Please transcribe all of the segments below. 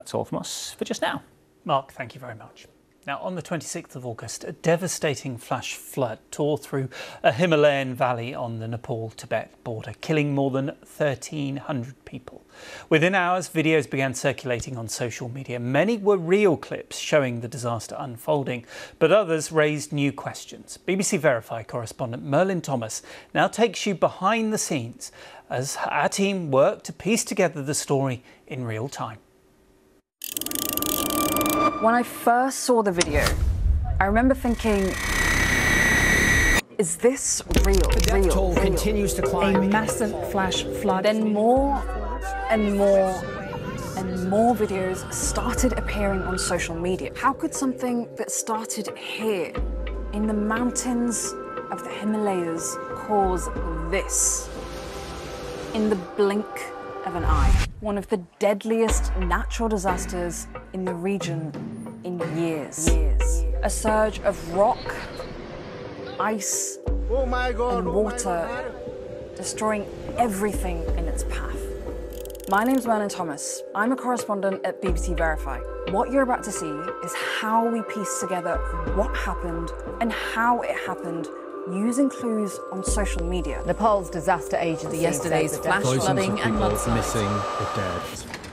That's all from us for just now. Mark, thank you very much. Now, on the 26th of August, a devastating flash flood tore through a Himalayan valley on the Nepal-Tibet border, killing more than 1,300 people. Within hours, videos began circulating on social media. Many were real clips showing the disaster unfolding, but others raised new questions. BBC Verify correspondent Merlin Thomas now takes you behind the scenes as our team work to piece together the story in real time. When I first saw the video, I remember thinking, is this real? The death toll continues to climb. A massive flash flood. Then more and more and more videos started appearing on social media. How could something that started here, in the mountains of the Himalayas, cause this? In the blink of an eye. One of the deadliest natural disasters in the region in years. A surge of rock, ice, and water, destroying everything in its path. My name's Merlin Thomas. I'm a correspondent at BBC Verify. What you're about to see is how we piece together what happened and how it happened using clues on social media. Nepal's disaster agency Yesterday's flash flooding and mudslides. Missing or dead.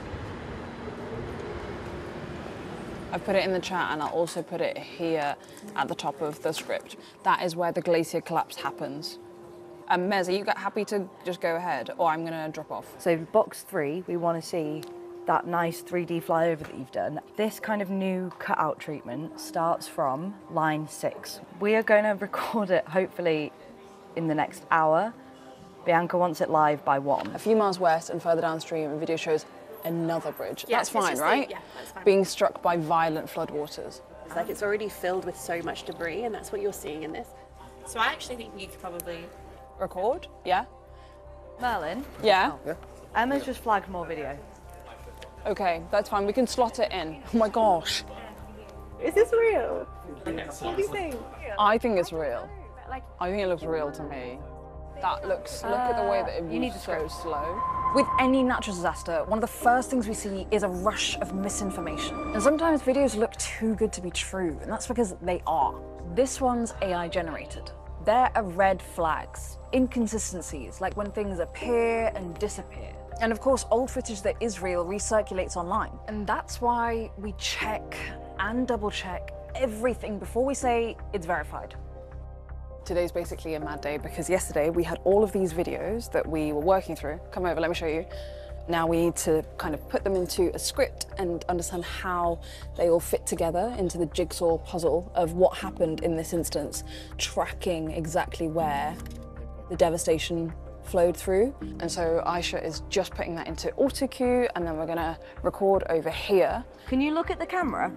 I've put it in the chat and I'll also put it here at the top of the script. That is where the glacier collapse happens. Mez, are you happy to just go ahead, or I'm going to drop off? So box 3, we want to see that nice 3D flyover that you've done. This kind of new cutout treatment starts from line 6. We are going to record it hopefully in the next hour. Bianca wants it live by 1. A few miles west and further downstream, a video shows another bridge. Yeah, that's fine, right? Yeah, that's fine. Being struck by violent floodwaters. It's like it's already filled with so much debris, and that's what you're seeing in this. So I actually think you could probably record. Yeah. Merlin? Yeah. Emma's just flagged more video. Okay, that's fine. We can slot it in. Oh my gosh. Is this real? What do you think? I think it's real. I think it looks real to me. That looks, look at the way that it moves so slow. With any natural disaster, one of the first things we see is a rush of misinformation. And sometimes videos look too good to be true, and that's because they are. This one's AI generated. There are red flags, inconsistencies, like when things appear and disappear. And of course, old footage that is real recirculates online. And that's why we check and double check everything before we say it's verified. Today's basically a mad day because yesterday we had all of these videos that we were working through. Come over, let me show you. Now we need to kind of put them into a script and understand how they all fit together into the jigsaw puzzle of what happened in this instance, tracking exactly where the devastation flowed through. And so Aisha is just putting that into auto cue, and then we're gonna record over here. Can you look at the camera?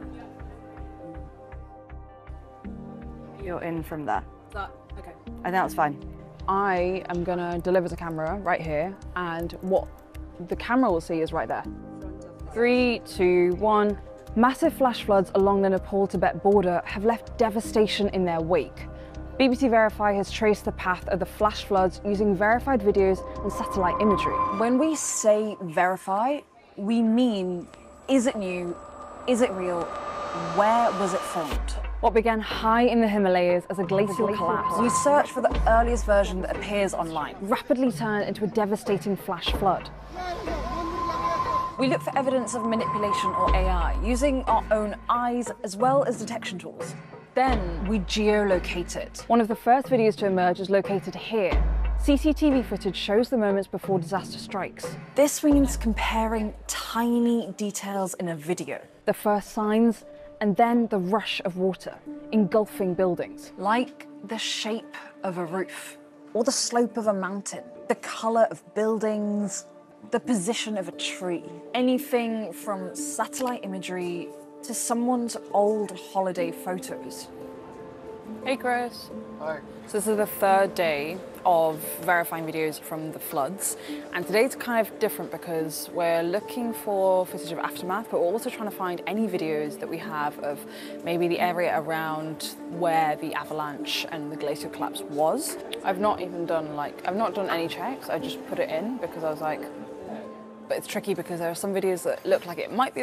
You're in from there. Okay. I think that's fine. I am gonna deliver the camera right here, and what the camera will see is right there. 3, 2, 1. Massive flash floods along the Nepal-Tibet border have left devastation in their wake. BBC Verify has traced the path of the flash floods using verified videos and satellite imagery. When we say verify, we mean, is it new? Is it real? Where was it filmed? What began high in the Himalayas as a glacial collapse, We search for the earliest version that appears online. rapidly turned into a devastating flash flood. We look for evidence of manipulation or AI, using our own eyes as well as detection tools. Then we geolocate it. One of the first videos to emerge is located here. CCTV footage shows the moments before disaster strikes. This means comparing tiny details in a video. The first signs, and then the rush of water, engulfing buildings. Like the shape of a roof, or the slope of a mountain, the color of buildings, the position of a tree. Anything from satellite imagery to someone's old holiday photos. Hey Chris. Hi. So this is the third day of verifying videos from the floods, and today's kind of different because we're looking for footage of aftermath, but we're also trying to find any videos that we have of maybe the area around where the avalanche and the glacial collapse was. I've not done any checks. I just put it in because I was like, but it's tricky because there are some videos that look like it might be